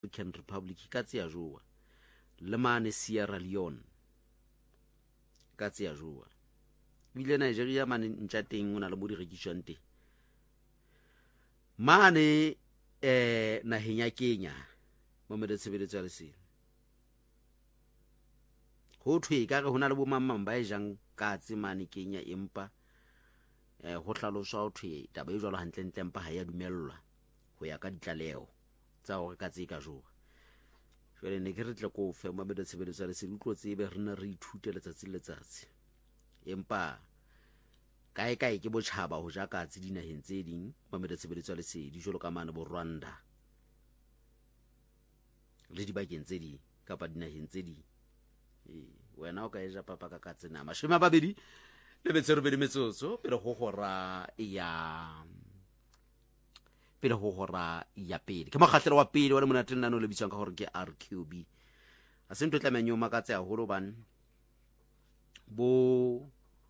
African Republic ka tse ya jowa le mane Sierra Leone ka tse ya jowa bile Nigeria mane ntša teng ona le mo di rekiswang teng mane naheng ya Kenya mo meditshebeletso ya lesedi ho thwe ka re hona le bo mamang ba jang ka tse mane Kenya empa ho hlaloswa ho thwe taba e jwalo hantle ntle empa ha ya dumellwa ho ya ka ditlaleho tsa hore ka tse ka jowa jwale ne ke re tle ko fe mo meditshebeletso ya lesedi utlo tsebe rena re ithute letsatsi le letsatsi empa kae ke botjhaba ho ja ka tse dinaheng tse ding mo meditshebeletso ya lesedi jwalo ka mane bo Rwanda le dibakeng tse ding kapa dinaheng tse ding wena o ka eja papa ka tsena mashome 2 le betsero be metsotso pele ho hora ya pele ke mokgahlelo wa pele wa monate nna no le bitswang ka hore ke RQB a se ntwe tla menyoma ka tse a holo ban bo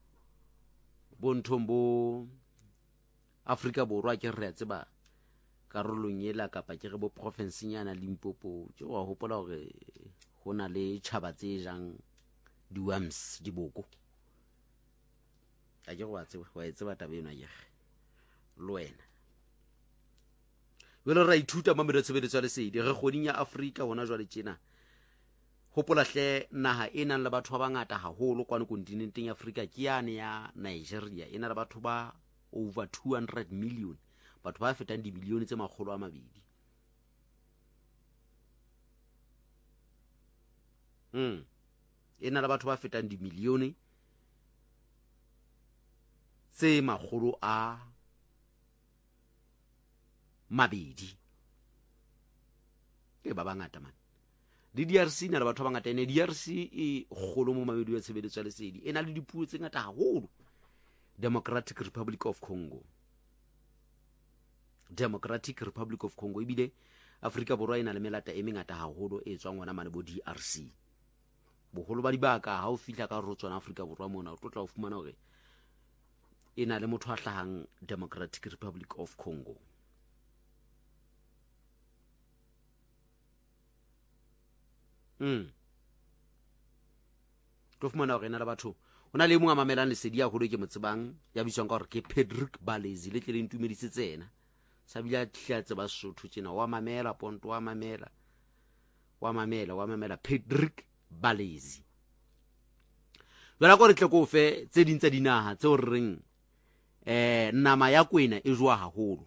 nthombo Afrika Borwa ke re tseba karolong yela kapa ke re bo province nyana Limpopo ke wa hopola hore hona le tšhaba tse jang di-worms diboko a ke go wa tseba taba ena ye le wena wele ra ithuta mo meditshebeletso ya lesedi re kgoding ya Afrika hona jwale tjena hopola hle naha ena le batho ba bangata haholo kwa kontinenteng ya Afrika ke yane ya Nigeria ena le batho ba over 200 million batho ba fetang dimilione tse 200 ena le batho ba fetang dimilione tse 200 ke ba bangata man di DRC na le batho ba bangata ene DRC e kgolo mo mamedu ya tshebeletso ya lesedi ena le dipuo tse ngata haholo Democratic Republic of Congo ibile Afrika Borwa ena le melata e mengata haholo e tswang ngwana mane bo DRC boholo ba dibaka ha o fihla ka rotswana Afrika Borwa mona o tlotla o fumana hore ena le motho a hlahang Democratic Republic of Congo to fumana hore ena le batho ona le mongwe a mamelang lesedi ya holo ke motsebang ya bitswang ka hore ke Pedrick Balezi le tle le ntumedise tsena sa bila tlatse ba Sotho tjena wa mamela ponto wa mamela Pedrick Balezi jwale go re tle go fe tse ding tsa dinaha tse o reng nama ya kwena e jwa haholo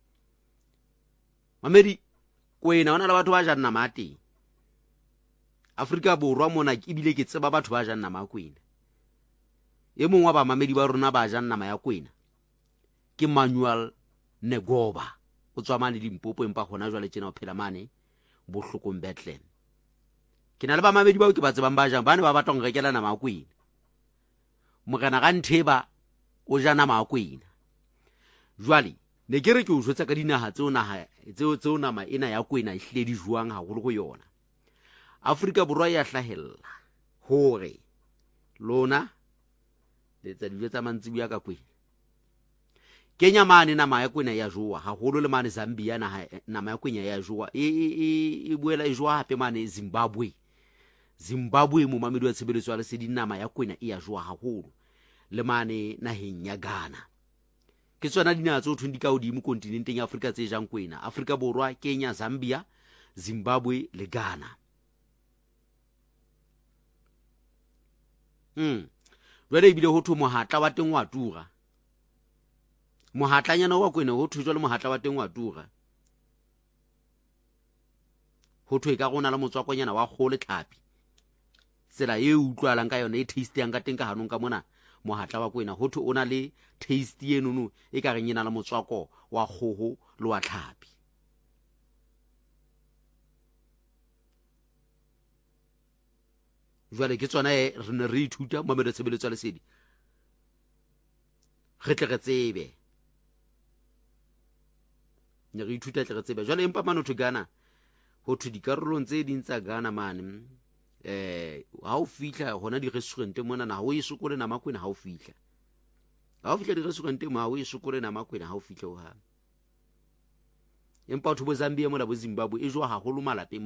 mamedi kwena ona le batho ba jang nama teng Afrika Borwa mona ke bile ke tseba batho ba jang nama ya kwena e mongwe wa ba mamedi ba rona ba jang nama ya kwena ke Manuel Negoba o tswa mane Limpopo empa hona jwale tjena o phela mane bohlokong Bethlehem ke na le ba mamedi ba ke ba tsebang ba jang bane ba batla go rekela nama ya kwena mogena ga ntheba o ja nama ya kwena jwale ne ke re ke o jwetsa ka dinaha tseo nama ena ya kwena e hledi jwang haholo go yona Afrika Borwa ya hlahella hore lona letsa dijo tsa mantsibu ya ka kwena Kenya mane nama ya kwena ya jowa haholo le mane Zambia nama ya kwena ya jowa e boela e jowa hape mane Zimbabwe mo mamedu ya tshebeletso ya lesedi nama ya kwena e ya jowa haholo le mane naheng ya Ghana ke tsona dinaha tse o thweng di ka hodimo kontinenteng ya Afrika tse jang kwena Afrika Borwa Kenya Zambia Zimbabwe le Ghana jwale ebile ho thwe mohatla wa teng wa tura mohatlanyana wa kwena ho thwe jwale mohatla wa teng wa tura ho thwe ka gona le motswakonyana wa kgole tlhapi tsela e utlwalang ka yona e taste yang ka teng ka hanong ka mona mohatla wa kwena ho thwe ona le taste enono e ka reng ena le motswako wa kgoho le wa tlhapi jwale ke tsona re ne re ithuta mo meditshebeletso ya lesedi re tle re tsebe ne re ithuta tle re tsebe jwale empa mane ho Ghana ho thwe dikarolong tse ding tsa Ghana mane ha o fihla hona di restaurant mona na ho e sokole nama kwena ha o fihla di restaurant mo ha o e sokole nama kwena ha o fihla o ha empa batho bo Zambia mola bo Zimbabwe e jwa haholo malapeng